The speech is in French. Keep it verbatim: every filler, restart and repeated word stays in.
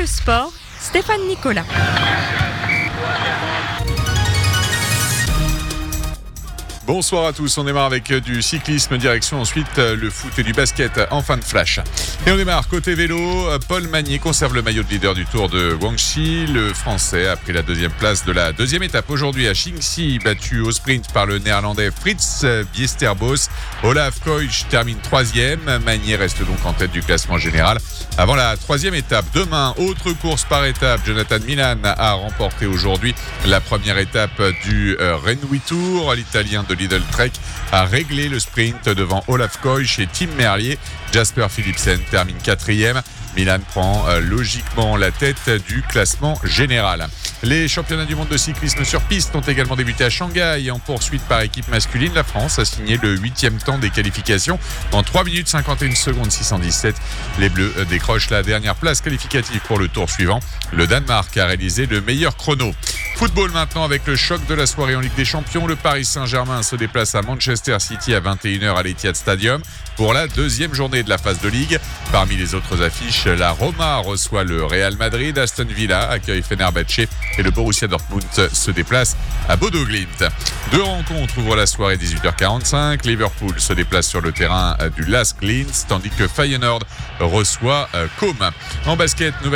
le sport, Stéphane Nicolas. Bonsoir à tous, on démarre avec du cyclisme, direction ensuite le foot et du basket en fin de flash. Et on démarre côté vélo, Paul Magnier conserve le maillot de leader du Tour de Guangxi. Le Français a pris la deuxième place de la deuxième étape aujourd'hui à Xingxi, battu au sprint par le Néerlandais Fritz Bjesterbos. Olaf Koij termine troisième, Magnier reste donc en tête du classement général. Avant la troisième étape, demain, autre course par étape. Jonathan Milan a remporté aujourd'hui la première étape du Rennes Tour. L'Italien de Lidl Trek a réglé le sprint devant Olaf Koij et Tim Merlier. Jasper Philipsen termine quatrième. Milan prend euh, logiquement la tête du classement général. Les championnats du monde de cyclisme sur piste ont également débuté à Shanghai. En poursuite par équipe masculine, la France a signé le huitième temps des qualifications en trois minutes cinquante et une secondes six cent dix-sept. Les Bleus décrochent la dernière place qualificative pour le tour suivant. Le Danemark a réalisé le meilleur chrono. Football maintenant avec le choc de la soirée en Ligue des Champions. Le Paris Saint-Germain se déplace à Manchester City à vingt et une heures à l'Etihad Stadium pour la deuxième journée de la phase de Ligue. Parmi les autres affiches, la Roma reçoit le Real Madrid, Aston Villa accueille Fenerbahçe et le Borussia Dortmund se déplace à Bodo Glimt. Deux rencontres ouvrent la soirée dix-huit heures quarante-cinq. Liverpool se déplace sur le terrain du Lask Linz tandis que Feyenoord reçoit Côme. En basket, nouvelle